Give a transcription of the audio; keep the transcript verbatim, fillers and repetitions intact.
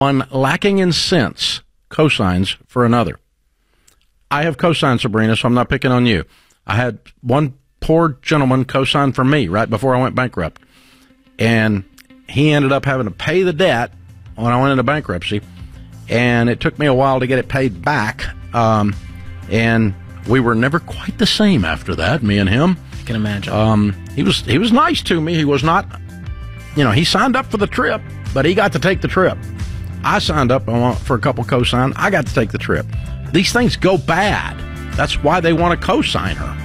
One lacking in sense cosigns for another. I have cosigned Sabrina, so I'm not picking on you. I had one poor gentleman cosign for me right before I went bankrupt. And he ended up having to pay the debt when I went into bankruptcy. And it took me a while to get it paid back. Um, and we were never quite the same after that, me and him. I can imagine. Um, he was he was nice to me. He was not, you know, he signed up for the trip, but he got to take the trip. I signed up for a couple cosign. I got to take the trip. These things go bad. That's why they want to cosign her.